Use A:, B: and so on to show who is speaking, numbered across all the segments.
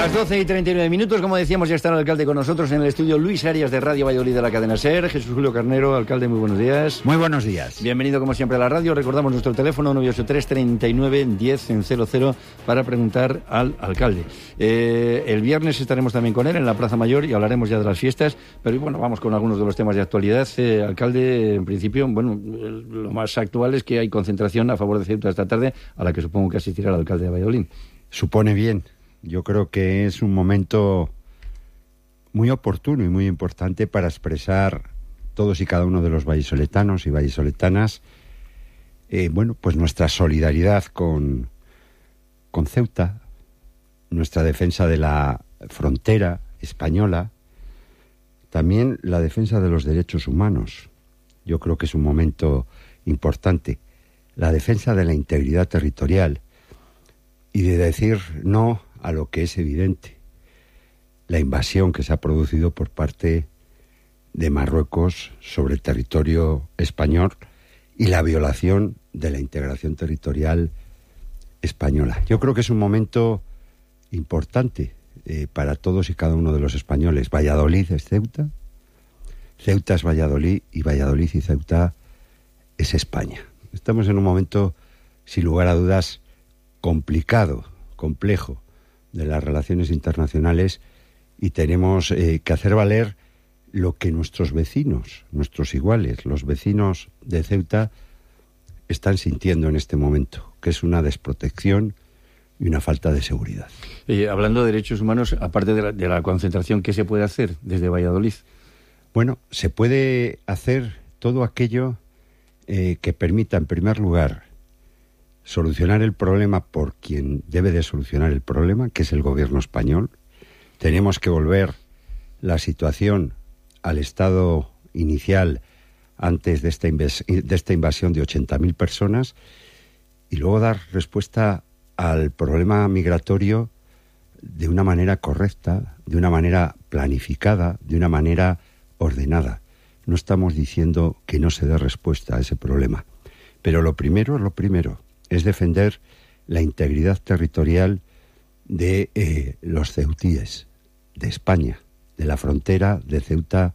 A: Las 12:39, como decíamos, ya está el alcalde con nosotros en el estudio, Luis Arias de Radio Valladolid de la cadena SER. Jesús Julio Carnero, alcalde, muy buenos días.
B: Muy buenos días.
A: Bienvenido como siempre a la radio. Recordamos nuestro teléfono 983 39 10 00 para preguntar al alcalde. El viernes estaremos también con él en la Plaza Mayor y hablaremos ya de las fiestas, pero bueno, vamos con algunos de los temas de actualidad. Alcalde, en principio, bueno, lo más actual es que hay concentración a favor de Ceuta esta tarde, a la que supongo que asistirá el alcalde de Valladolid.
B: Supone bien. Yo creo que es un momento muy oportuno y muy importante para expresar todos y cada uno de los vallisoletanos y vallisoletanas, pues nuestra solidaridad con Ceuta, nuestra defensa de la frontera española, también la defensa de los derechos humanos. Yo creo que es un momento importante, la defensa de la integridad territorial y de decir no a lo que es evidente, la invasión que se ha producido por parte de Marruecos sobre el territorio español y la violación de la integración territorial española. Yo creo que es un momento importante para todos y cada uno de los españoles. Valladolid es Ceuta, Ceuta es Valladolid y Valladolid y Ceuta es España. Estamos en un momento, sin lugar a dudas, complicado, complejo, de las relaciones internacionales, y tenemos que hacer valer lo que nuestros vecinos, nuestros iguales, los vecinos de Ceuta están sintiendo en este momento, que es una desprotección y una falta de seguridad.
A: Hablando de derechos humanos, aparte de la concentración, ¿qué se puede hacer desde Valladolid?
B: Bueno, se puede hacer todo aquello que permita, en primer lugar, solucionar el problema por quien debe de solucionar el problema, que es el gobierno español. Tenemos que volver la situación al estado inicial antes de esta invasión de 80.000 personas, y luego dar respuesta al problema migratorio de una manera correcta, de una manera planificada, de una manera ordenada. No estamos diciendo que no se dé respuesta a ese problema, pero lo primero es defender la integridad territorial de los ceutíes, de España, de la frontera de Ceuta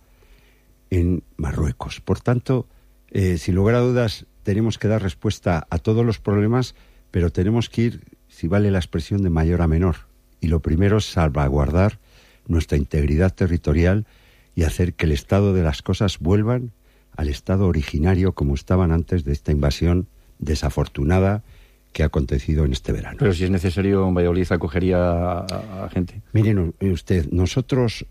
B: en Marruecos. Por tanto, sin lugar a dudas, tenemos que dar respuesta a todos los problemas, pero tenemos que ir, si vale la expresión, de mayor a menor. Y lo primero es salvaguardar nuestra integridad territorial y hacer que el estado de las cosas vuelvan al estado originario como estaban antes de esta invasión desafortunada que ha acontecido en este verano.
A: Pero si es necesario, en Valladolid acogería a gente.
B: Miren usted, nosotros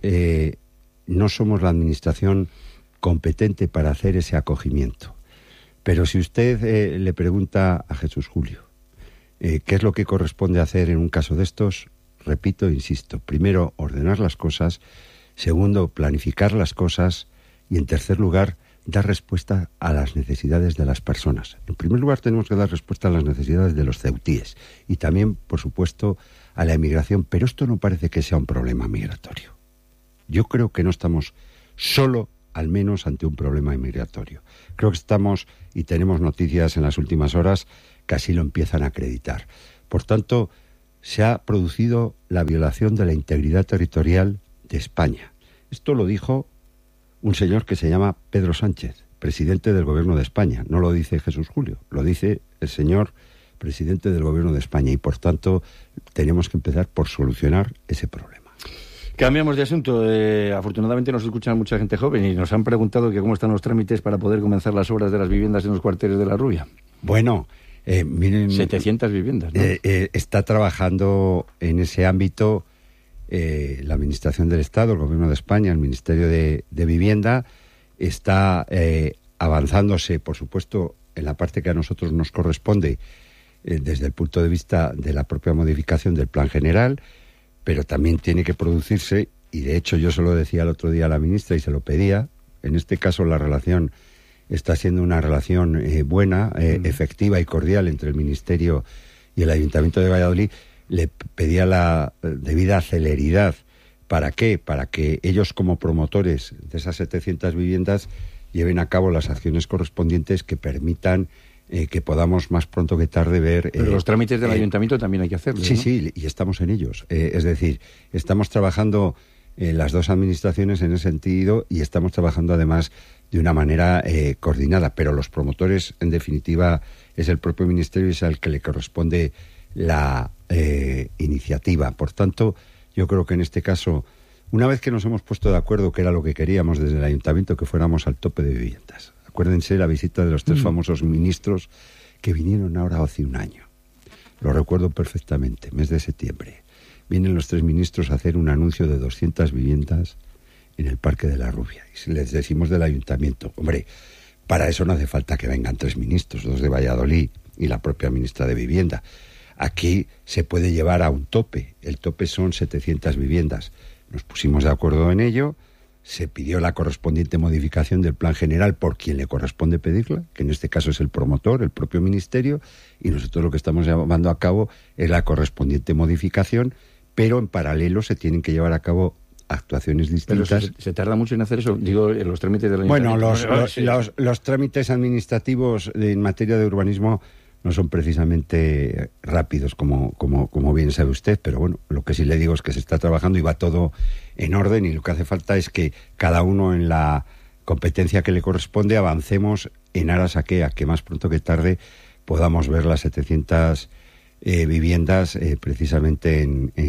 B: no somos la administración competente para hacer ese acogimiento. Pero si usted le pregunta a Jesús Julio qué es lo que corresponde hacer en un caso de estos, repito, insisto, primero, ordenar las cosas; segundo, planificar las cosas; y en tercer lugar, dar respuesta a las necesidades de las personas. En primer lugar, tenemos que dar respuesta a las necesidades de los ceutíes y también, por supuesto, a la emigración, pero esto no parece que sea un problema migratorio. Yo creo que no estamos solo, al menos, ante un problema migratorio. Creo que estamos, y tenemos noticias en las últimas horas que así lo empiezan a acreditar. Por tanto, se ha producido la violación de la integridad territorial de España. Esto lo dijo un señor que se llama Pedro Sánchez, presidente del Gobierno de España. No lo dice Jesús Julio, lo dice el señor presidente del Gobierno de España, y por tanto tenemos que empezar por solucionar ese problema.
A: Cambiamos de asunto. Afortunadamente nos escuchan mucha gente joven y nos han preguntado que cómo están los trámites para poder comenzar las obras de las viviendas en los cuarteles de La Rubia.
B: Bueno, miren...
A: 700 viviendas, ¿no?
B: Está trabajando en ese ámbito la Administración del Estado, el Gobierno de España, el Ministerio de Vivienda. Está avanzándose, por supuesto, en la parte que a nosotros nos corresponde desde el punto de vista de la propia modificación del Plan General, pero también tiene que producirse, y de hecho yo se lo decía el otro día a la ministra y se lo pedía, en este caso la relación está siendo una relación buena, efectiva y cordial entre el Ministerio y el Ayuntamiento de Valladolid. Le pedía la debida celeridad. ¿Para qué? Para que ellos, como promotores de esas 700 viviendas, lleven a cabo las acciones correspondientes que permitan que podamos más pronto que tarde ver...
A: Pero los trámites del ayuntamiento también hay que hacerlos,
B: Sí,
A: ¿no?
B: sí, y estamos en ellos. Es decir, estamos trabajando las dos administraciones en ese sentido y estamos trabajando además de una manera coordinada, pero los promotores, en definitiva, es el propio Ministerio y es al que le corresponde la iniciativa. Por tanto, yo creo que en este caso, una vez que nos hemos puesto de acuerdo que era lo que queríamos desde el ayuntamiento, que fuéramos al tope de viviendas. Acuérdense la visita de los tres famosos ministros que vinieron ahora hace un año. Lo recuerdo perfectamente, mes de septiembre. Vienen los tres ministros a hacer un anuncio de 200 viviendas en el Parque de la Rubia. Y les decimos del ayuntamiento, hombre, para eso no hace falta que vengan tres ministros, dos de Valladolid y la propia ministra de Vivienda. Aquí se puede llevar a un tope. El tope son 700 viviendas. Nos pusimos de acuerdo en ello. Se pidió la correspondiente modificación del plan general por quien le corresponde pedirla, que en este caso es el promotor, el propio ministerio, y nosotros lo que estamos llevando a cabo es la correspondiente modificación, pero en paralelo se tienen que llevar a cabo actuaciones distintas.
A: Pero se tarda mucho en hacer eso, digo, en los trámites del ayuntamiento.
B: Bueno, los trámites administrativos en materia de urbanismo no son precisamente rápidos, como bien sabe usted, pero bueno, lo que sí le digo es que se está trabajando y va todo en orden, y lo que hace falta es que cada uno en la competencia que le corresponde avancemos en aras a que más pronto que tarde podamos ver las 700 viviendas precisamente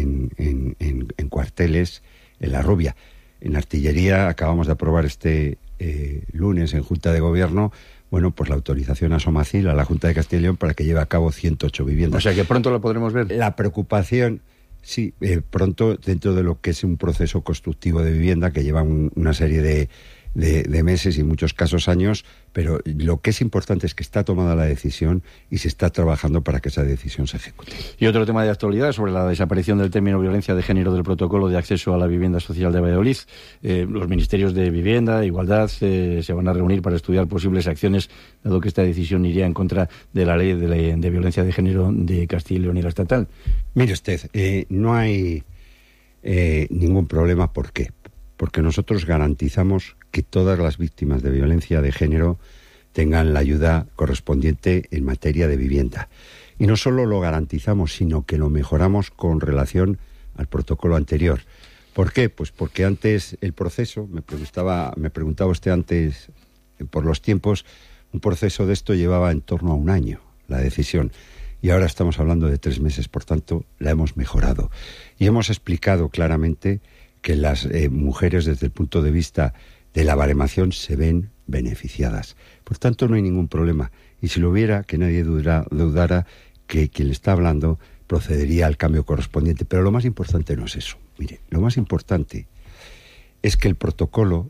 B: en cuarteles en La Rubia. En Artillería acabamos de aprobar este lunes en Junta de Gobierno, bueno, pues la autorización a Somacil, a la Junta de Castilla y León, para que lleve a cabo 108 viviendas.
A: O sea, que pronto lo podremos ver.
B: La preocupación, sí, pronto, dentro de lo que es un proceso constructivo de vivienda que lleva una serie de meses y en muchos casos años, pero lo que es importante es que está tomada la decisión y se está trabajando para que esa decisión se ejecute.
A: Y otro tema de actualidad sobre la desaparición del término violencia de género del protocolo de acceso a la vivienda social de Valladolid. Los ministerios de Vivienda, Igualdad, se van a reunir para estudiar posibles acciones, dado que esta decisión iría en contra de la ley de violencia de género de Castilla y León y la estatal.
B: Mire usted, no hay ningún problema. ¿Por qué? Porque nosotros garantizamos que todas las víctimas de violencia de género tengan la ayuda correspondiente en materia de vivienda. Y no solo lo garantizamos, sino que lo mejoramos con relación al protocolo anterior. ¿Por qué? Pues porque antes el proceso, me preguntaba usted antes por los tiempos, un proceso de esto llevaba en torno a un año, la decisión. Y ahora estamos hablando de 3 meses, por tanto, la hemos mejorado. Y hemos explicado claramente que las mujeres, desde el punto de vista de la baremación, se ven beneficiadas. Por tanto, no hay ningún problema. Y si lo hubiera, que nadie dudara que quien le está hablando procedería al cambio correspondiente. Pero lo más importante no es eso. Mire, lo más importante es que el protocolo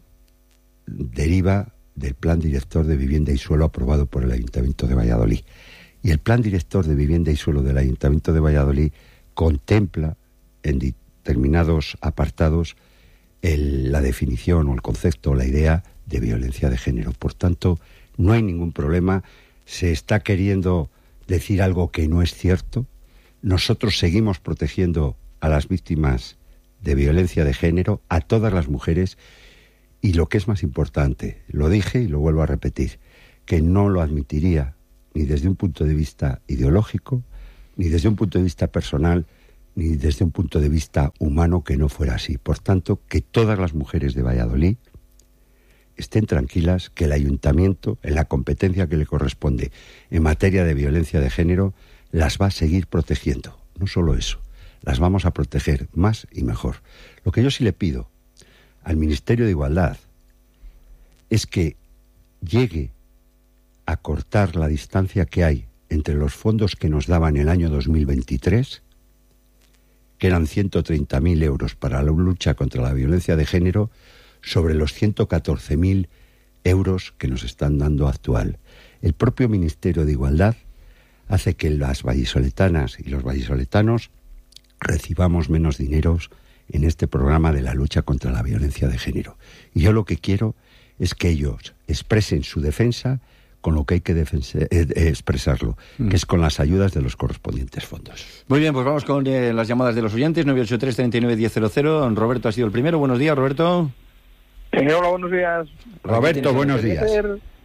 B: deriva del Plan Director de Vivienda y Suelo aprobado por el Ayuntamiento de Valladolid. Y el Plan Director de Vivienda y Suelo del Ayuntamiento de Valladolid contempla en determinados apartados la definición o el concepto o la idea de violencia de género. Por tanto, no hay ningún problema. Se está queriendo decir algo que no es cierto. Nosotros seguimos protegiendo a las víctimas de violencia de género, a todas las mujeres, y lo que es más importante, lo dije y lo vuelvo a repetir, que no lo admitiría ni desde un punto de vista ideológico, ni desde un punto de vista personal, ni desde un punto de vista humano, que no fuera así. Por tanto, que todas las mujeres de Valladolid estén tranquilas, que el ayuntamiento, en la competencia que le corresponde en materia de violencia de género, las va a seguir protegiendo. No solo eso, las vamos a proteger más y mejor. Lo que yo sí le pido al Ministerio de Igualdad es que llegue a cortar la distancia que hay entre los fondos que nos daban en el año 2023, que eran 130.000 euros para la lucha contra la violencia de género, sobre los 114.000 euros que nos están dando actual. El propio Ministerio de Igualdad hace que las vallisoletanas y los vallisoletanos recibamos menos dineros en este programa de la lucha contra la violencia de género. Y yo lo que quiero es que ellos expresen su defensa con lo que hay que expresarlo, que es con las ayudas de los correspondientes fondos.
A: Muy bien, pues vamos con las llamadas de los oyentes. 983-39-1000. Roberto ha sido el primero. Buenos días, Roberto.
C: Hola, buenos días.
B: Roberto, buenos días.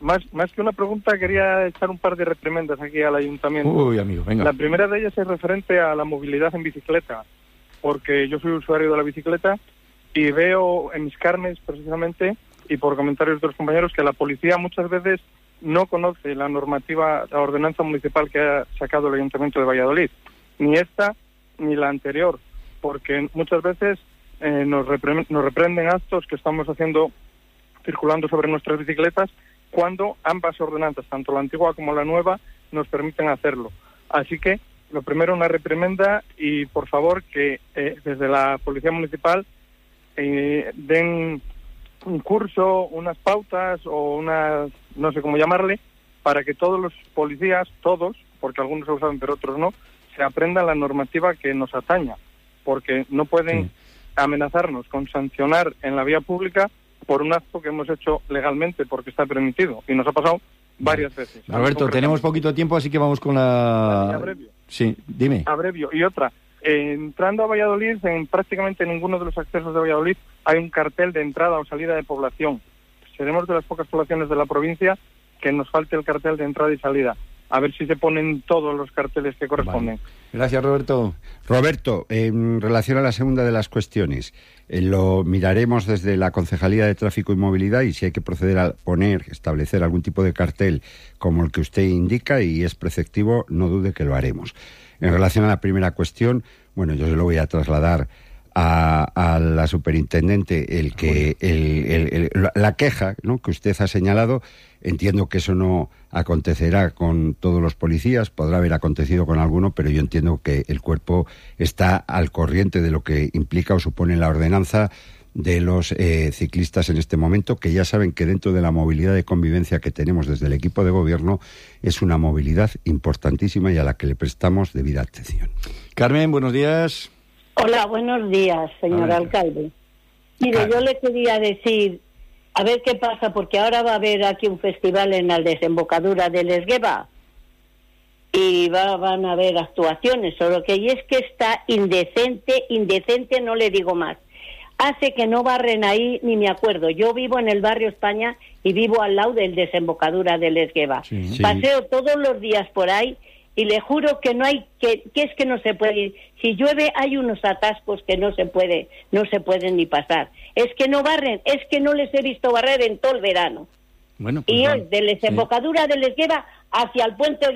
C: más que una pregunta, quería echar un par de reprimendas aquí al ayuntamiento.
A: Uy, amigo, venga.
C: La primera de ellas es referente a la movilidad en bicicleta, porque yo soy usuario de la bicicleta y veo en mis carnes, precisamente, y por comentarios de los compañeros, que la policía muchas veces no conoce la normativa, la ordenanza municipal que ha sacado el Ayuntamiento de Valladolid, ni esta ni la anterior, porque muchas veces nos reprenden actos que estamos haciendo circulando sobre nuestras bicicletas, cuando ambas ordenanzas, tanto la antigua como la nueva, nos permiten hacerlo. Así que, lo primero, una reprimenda, y por favor que desde la Policía Municipal den un curso, unas pautas o unas, no sé cómo llamarle, para que todos los policías, todos, porque algunos lo saben pero otros no, se aprendan la normativa que nos ataña, porque no pueden amenazarnos con sancionar en la vía pública por un acto que hemos hecho legalmente porque está permitido, y nos ha pasado varias veces.
A: Roberto, tenemos poquito tiempo, así que vamos con la...
C: Abrevio.
A: Sí, dime.
C: Abrevio. Y otra, entrando a Valladolid, en prácticamente ninguno de los accesos de Valladolid hay un cartel de entrada o salida de población. Seremos de las pocas poblaciones de la provincia que nos falte el cartel de entrada y salida. A ver si se ponen todos los carteles que corresponden.
A: Vale. Gracias, Roberto.
B: Roberto, en relación a la segunda de las cuestiones, lo miraremos desde la Concejalía de Tráfico y Movilidad, y si hay que proceder a establecer algún tipo de cartel como el que usted indica y es preceptivo, no dude que lo haremos. En relación a la primera cuestión, bueno, yo se lo voy a trasladar a la superintendente la queja, ¿no?, que usted ha señalado. Entiendo que eso no acontecerá con todos los policías, podrá haber acontecido con alguno, pero yo entiendo que el cuerpo está al corriente de lo que implica o supone la ordenanza de los ciclistas en este momento, que ya saben que dentro de la movilidad de convivencia que tenemos desde el equipo de gobierno es una movilidad importantísima y a la que le prestamos debida atención.
A: Carmen, buenos días.
D: Hola, buenos días, señor alcalde. Mire, yo le quería decir, a ver qué pasa, porque ahora va a haber aquí un festival en la desembocadura del Esgueva y van a haber actuaciones, solo que y es que está indecente, no le digo más. Hace que no barren ahí, ni me acuerdo. Yo vivo en el barrio España y vivo al lado del desembocadura del Esgueva. Sí. Paseo todos los días por ahí y le juro que no hay, que es que no se puede ir. Si llueve hay unos atascos que no se pueden ni pasar. Es que no barren, es que no les he visto barrer en todo el verano.
A: Bueno, pues
D: y es de la desembocadura del Esgueva hacia el puente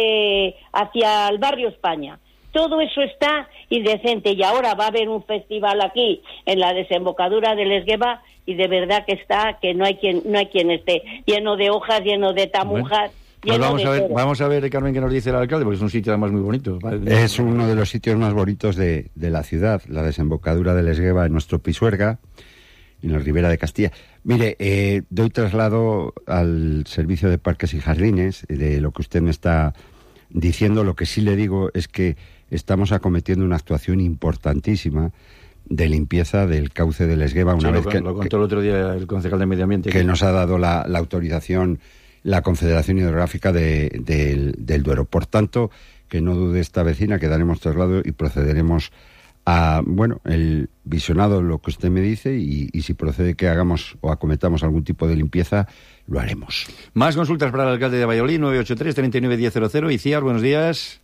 D: hacia el barrio España. Todo eso está indecente, y ahora va a haber un festival aquí en la desembocadura del Esgueva y de verdad que no hay quien esté lleno de hojas, lleno de tamujas.
A: Pues vamos a ver, Carmen, qué nos dice el alcalde, porque es un sitio además muy bonito.
B: Es uno de los sitios más bonitos de la ciudad, la desembocadura del Esgueva en nuestro Pisuerga, en la Ribera de Castilla. Mire, doy traslado al Servicio de Parques y Jardines de lo que usted me está diciendo. Lo que sí le digo es que estamos acometiendo una actuación importantísima de limpieza del cauce del Esgueva, una vez
A: lo contó el otro día el concejal de Medio Ambiente.
B: Que nos ha dado la autorización la Confederación Hidrográfica del Duero. Por tanto, que no dude esta vecina que daremos traslado y procederemos a, el visionado, lo que usted me dice, y si procede que hagamos o acometamos algún tipo de limpieza, lo haremos.
A: Más consultas para el alcalde de Valladolid, 983-39-1000. Iciar, buenos días.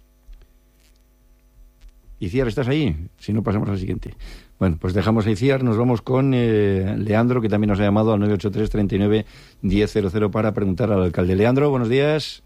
A: Iciar, ¿estás ahí? Si no, pasamos al siguiente. Bueno, pues dejamos a Iciar, nos vamos con Leandro, que también nos ha llamado al 983-39-1000 para preguntar al alcalde. Leandro, buenos días.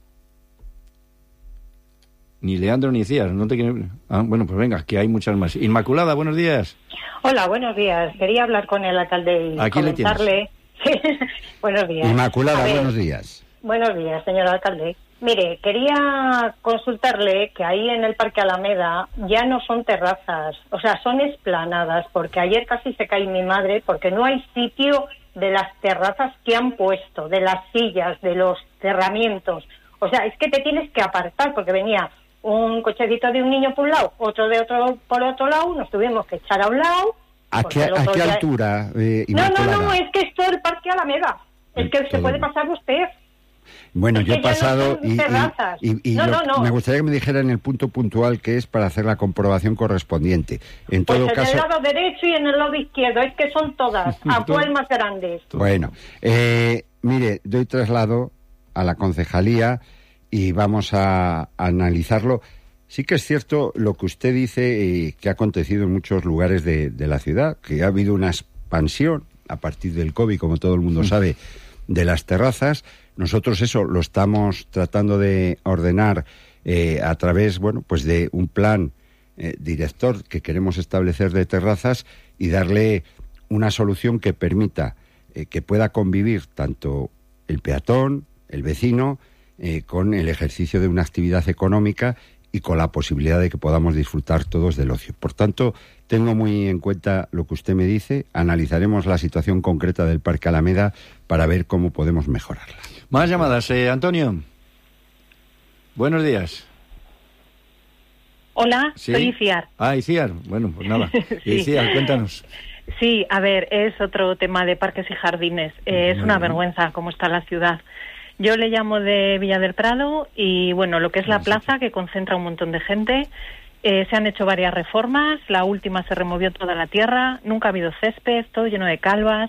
A: Ni Leandro ni Iciar, no te quiero... bueno, pues venga, que hay muchas más. Inmaculada, buenos días.
E: Hola, buenos días. Quería hablar con el alcalde y
A: aquí
E: comentarle... Buenos días.
B: Inmaculada, buenos días.
E: Buenos días, señor alcalde. Mire, quería consultarle que ahí en el Parque Alameda ya no son terrazas, o sea, son esplanadas, porque ayer casi se cae mi madre porque no hay sitio de las terrazas que han puesto, de las sillas, de los cerramientos. O sea, es que te tienes que apartar porque venía un cochecito de un niño por un lado, otro de otro por otro lado, nos tuvimos que echar a un lado.
B: ¿A qué altura, Inmaculada?
E: No, es que es todo el Parque Alameda. Es que se puede pasar usted.
B: Bueno, yo he pasado me gustaría que me dijera en el punto puntual que es para hacer la comprobación correspondiente. En todo caso,
E: en el lado derecho y en el lado izquierdo, es que son todas, a cuál más grandes.
B: Bueno, mire, doy traslado a la concejalía y vamos a analizarlo. Sí que es cierto lo que usted dice, que ha acontecido en muchos lugares de la ciudad, que ha habido una expansión a partir del COVID, como todo el mundo sabe, de las terrazas. Nosotros eso lo estamos tratando de ordenar a través, pues de un plan director que queremos establecer de terrazas y darle una solución que permita que pueda convivir tanto el peatón, el vecino, con el ejercicio de una actividad económica y con la posibilidad de que podamos disfrutar todos del ocio. Por tanto, tengo muy en cuenta lo que usted me dice. Analizaremos la situación concreta del Parque Alameda para ver cómo podemos mejorarla.
A: Más llamadas. Antonio. Buenos días.
F: Hola,
A: ¿Sí?
F: soy Iciar.
A: Iciar. Bueno, pues nada.
F: Sí.
A: Iciar, cuéntanos.
F: Sí, a ver, es otro tema de parques y jardines. Es una vergüenza cómo está la ciudad. Yo le llamo de Villa del Prado y, bueno, lo que es la plaza, que concentra un montón de gente, se han hecho varias reformas, la última se removió toda la tierra, nunca ha habido césped, todo lleno de calvas,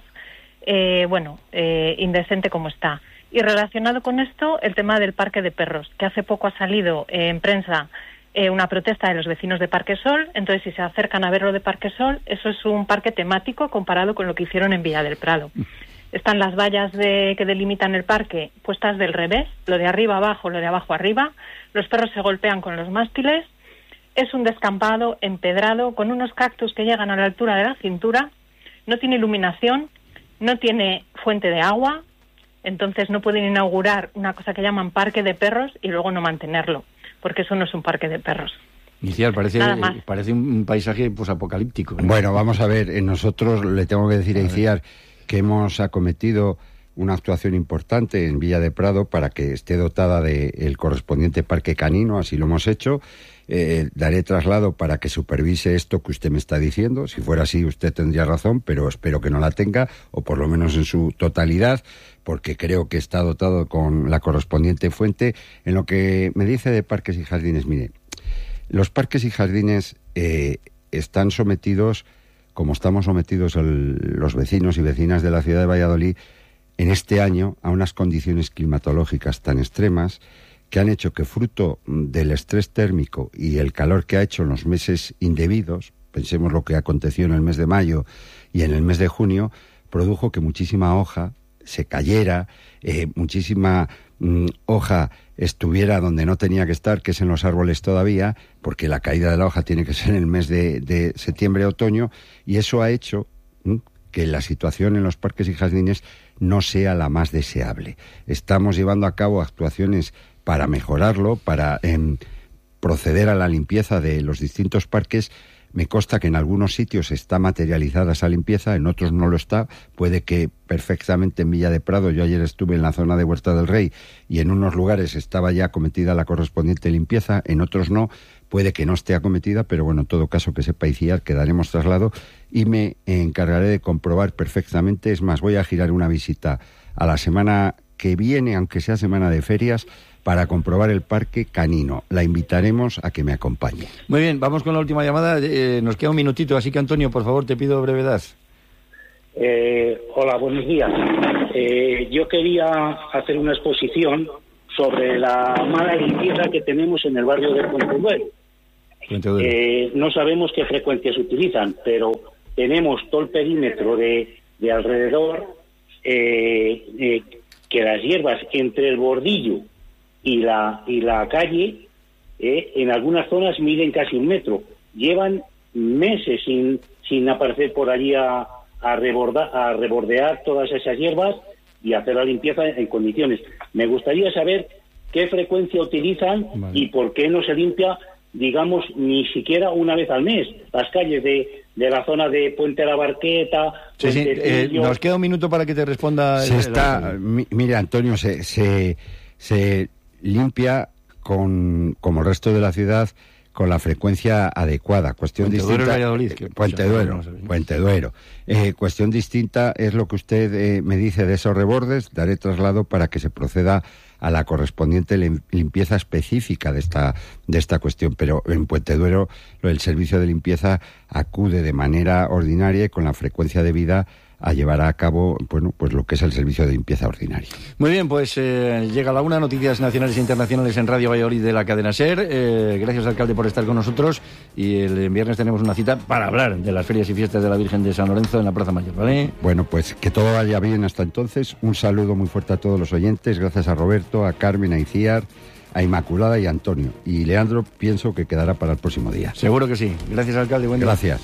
F: indecente como está. Y relacionado con esto, el tema del Parque de Perros, que hace poco ha salido en prensa una protesta de los vecinos de Parquesol. Entonces, si se acercan a ver lo de Parquesol, eso es un parque temático comparado con lo que hicieron en Villa del Prado. Están las vallas que delimitan el parque puestas del revés, lo de arriba abajo, lo de abajo arriba. Los perros se golpean con los mástiles. Es un descampado empedrado con unos cactus que llegan a la altura de la cintura. No tiene iluminación, no tiene fuente de agua. Entonces no pueden inaugurar una cosa que llaman parque de perros y luego no mantenerlo, porque eso no es un parque de perros.
A: Inicial, parece un paisaje apocalíptico.
B: Bueno, vamos a ver, nosotros le tengo que decir a Iciar que hemos acometido una actuación importante en Villa de Prado para que esté dotada del correspondiente parque canino, así lo hemos hecho. Daré traslado para que supervise esto que usted me está diciendo. Si fuera así, usted tendría razón, pero espero que no la tenga, o por lo menos en su totalidad, porque creo que está dotado con la correspondiente fuente. En lo que me dice de parques y jardines, mire, los parques y jardines están sometidos, como estamos sometidos los vecinos y vecinas de la ciudad de Valladolid, en este año a unas condiciones climatológicas tan extremas que han hecho que, fruto del estrés térmico y el calor que ha hecho en los meses indebidos, pensemos lo que aconteció en el mes de mayo y en el mes de junio, produjo que muchísima hoja se cayera, muchísima hoja estuviera donde no tenía que estar, que es en los árboles todavía, porque la caída de la hoja tiene que ser en el mes de septiembre-otoño, y eso ha hecho que la situación en los parques y jardines no sea la más deseable. Estamos llevando a cabo actuaciones para mejorarlo, para proceder a la limpieza de los distintos parques. Me consta que en algunos sitios está materializada esa limpieza, en otros no lo está. Puede que perfectamente en Villa de Prado, yo ayer estuve en la zona de Huerta del Rey y en unos lugares estaba ya acometida la correspondiente limpieza, en otros no. Puede que no esté acometida, pero bueno, en todo caso que sepa Iciar, que daremos traslado y me encargaré de comprobar perfectamente. Es más, voy a girar una visita a la semana que viene, aunque sea semana de ferias, para comprobar el parque canino. La invitaremos a que me acompañe.
A: Muy bien, vamos con la última llamada. Nos queda un minutito, así que Antonio, por favor, te pido brevedad.
G: Hola, buenos días. Yo quería hacer una exposición sobre la mala limpieza que tenemos en el barrio de Puenteduero. No sabemos qué frecuencias utilizan, pero tenemos todo el perímetro de alrededor, que las hierbas entre el bordillo y la calle, en algunas zonas miden casi 1 metro. Llevan meses sin aparecer por allí a rebordear todas esas hierbas y hacer la limpieza en condiciones. Me gustaría saber qué frecuencia utilizan y por qué no se limpia, digamos, ni siquiera una vez al mes las calles de la zona de Puente de la Barqueta.
A: Nos queda un minuto para que te responda.
B: Mire, Antonio, se limpia como el resto de la ciudad con la frecuencia adecuada. Cuestión distinta. Puenteduero. Cuestión distinta es lo que usted me dice de esos rebordes. Daré traslado para que se proceda a la correspondiente limpieza específica de esta cuestión. Pero en Puenteduero el servicio de limpieza acude de manera ordinaria y con la frecuencia debida llevar a cabo, bueno, pues lo que es el servicio de limpieza ordinaria.
A: Muy bien, pues llega la una, noticias nacionales e internacionales en Radio Valladolid de la cadena SER. Gracias, alcalde, por estar con nosotros, y el viernes tenemos una cita para hablar de las ferias y fiestas de la Virgen de San Lorenzo en la Plaza Mayor, ¿vale? Bueno,
B: pues que todo vaya bien hasta entonces. Un saludo muy fuerte a todos los oyentes, gracias a Roberto, a Carmen, a Iciar, a Inmaculada y a Antonio. Y Leandro, pienso que quedará para el próximo día.
A: Seguro que sí. Gracias, alcalde. Buen día.
B: Gracias.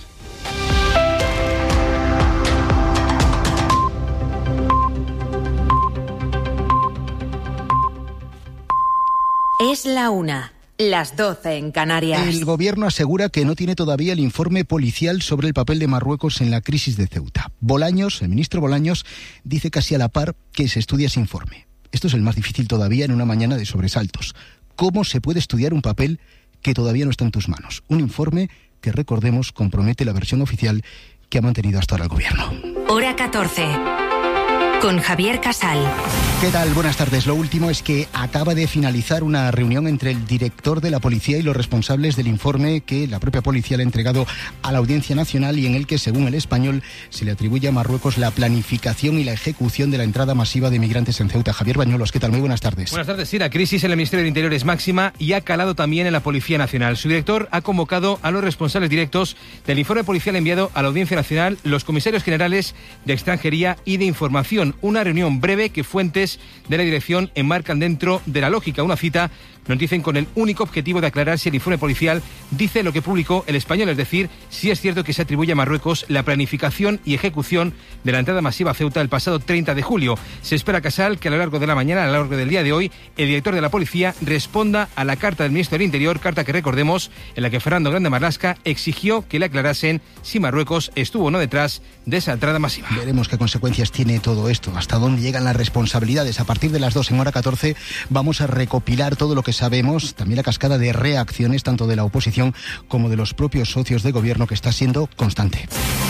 H: Es la 1, las 12 en Canarias.
I: El gobierno asegura que no tiene todavía el informe policial sobre el papel de Marruecos en la crisis de Ceuta. Bolaños, el ministro Bolaños, dice casi a la par que se estudia ese informe. Esto es el más difícil todavía en una mañana de sobresaltos. ¿Cómo se puede estudiar un papel que todavía no está en tus manos? Un informe que, recordemos, compromete la versión oficial que ha mantenido hasta ahora el gobierno.
H: Hora 14. Con Javier Casal.
I: ¿Qué tal? Buenas tardes. Lo último es que acaba de finalizar una reunión entre el director de la policía y los responsables del informe que la propia policía le ha entregado a la Audiencia Nacional, y en el que, según El Español, se le atribuye a Marruecos la planificación y la ejecución de la entrada masiva de migrantes en Ceuta. Javier Bañuelos, ¿qué tal? Muy buenas tardes.
J: Buenas tardes. Sí, la crisis en el Ministerio del Interior es máxima y ha calado también en la Policía Nacional. Su director ha convocado a los responsables directos del informe policial enviado a la Audiencia Nacional, los comisarios generales de Extranjería y de Información. Una reunión breve que fuentes de la dirección enmarcan dentro de la lógica. Una cita, nos dicen, con el único objetivo de aclarar si el informe policial dice lo que publicó El Español, es decir, si es cierto que se atribuye a Marruecos la planificación y ejecución de la entrada masiva a Ceuta el pasado 30 de julio. Se espera, Casal, que a lo largo de la mañana, a lo largo del día de hoy, el director de la policía responda a la carta del ministro del Interior, carta que, recordemos, en la que Fernando Grande Marlaska exigió que le aclarasen si Marruecos estuvo o no detrás de esa entrada masiva.
I: Veremos qué consecuencias tiene todo esto, hasta dónde llegan las responsabilidades. A partir de las 2 en Hora 14 vamos a recopilar todo lo que sabemos, también la cascada de reacciones tanto de la oposición como de los propios socios de gobierno, que está siendo constante.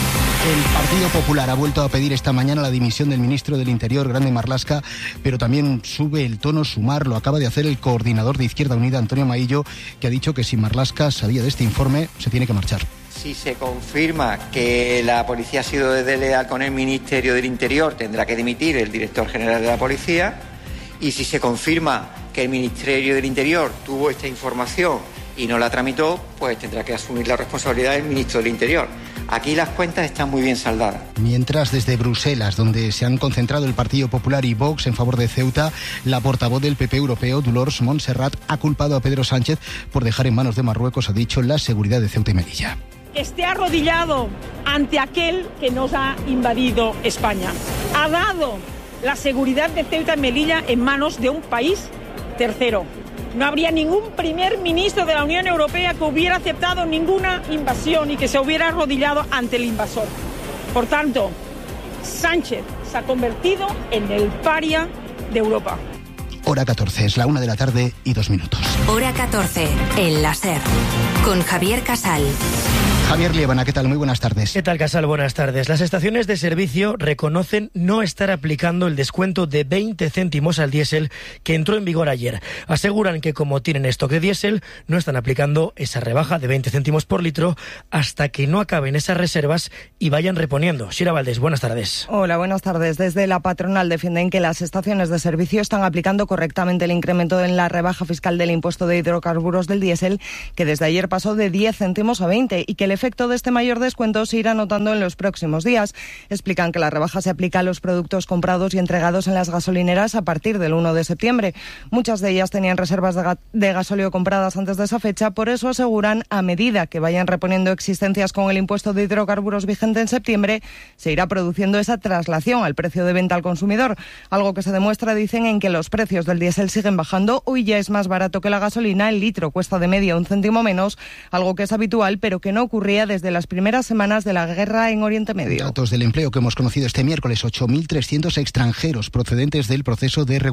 I: El Partido Popular ha vuelto a pedir esta mañana la dimisión del ministro del Interior, Grande Marlaska, pero también sube el tono Sumar. Lo acaba de hacer el coordinador de Izquierda Unida, Antonio Maillo, que ha dicho que si Marlaska sabía de este informe, se tiene que marchar.
K: Si se confirma que la policía ha sido desleal con el Ministerio del Interior, tendrá que dimitir el director general de la policía. Y si se confirma que el Ministerio del Interior tuvo esta información y no la tramitó, pues tendrá que asumir la responsabilidad del ministro del Interior. Aquí las cuentas están muy bien saldadas.
I: Mientras, desde Bruselas, donde se han concentrado el Partido Popular y Vox en favor de Ceuta, la portavoz del PP europeo, Dolors Montserrat, ha culpado a Pedro Sánchez por dejar en manos de Marruecos, ha dicho, la seguridad de Ceuta y Melilla.
L: Que esté arrodillado ante aquel que nos ha invadido España. Ha dado la seguridad de Ceuta y Melilla en manos de un país tercero. No habría ningún primer ministro de la Unión Europea que hubiera aceptado ninguna invasión y que se hubiera arrodillado ante el invasor. Por tanto, Sánchez se ha convertido en el paria de Europa.
I: Hora 14, es la 1 de la tarde y 2 minutos.
H: Hora 14, en la SER, con Javier Casal.
I: Javier Liébana, ¿qué tal? Muy buenas tardes.
M: ¿Qué tal, Casal? Buenas tardes. Las estaciones de servicio reconocen no estar aplicando el descuento de 20 céntimos al diésel que entró en vigor ayer. Aseguran que, como tienen stock de diésel, no están aplicando esa rebaja de 20 céntimos por litro hasta que no acaben esas reservas y vayan reponiendo. Shira Valdés, buenas tardes.
N: Hola, buenas tardes. Desde la patronal defienden que las estaciones de servicio están aplicando correctamente el incremento en la rebaja fiscal del impuesto de hidrocarburos del diésel, que desde ayer pasó de 10 céntimos a 20, y que el efecto de este mayor descuento se irá notando en los próximos días. Explican que la rebaja se aplica a los productos comprados y entregados en las gasolineras a partir del 1 de septiembre. Muchas de ellas tenían reservas de gasóleo compradas antes de esa fecha, por eso aseguran, a medida que vayan reponiendo existencias con el impuesto de hidrocarburos vigente en septiembre, se irá produciendo esa traslación al precio de venta al consumidor, algo que se demuestra, dicen, en que los precios del diésel siguen bajando. Hoy ya es más barato que la gasolina, el litro cuesta de media 1 céntimo menos, algo que es habitual pero que no ocurría desde las primeras semanas de la guerra en Oriente Medio.
I: Datos del empleo que hemos conocido este miércoles: 8.300 extranjeros procedentes del proceso de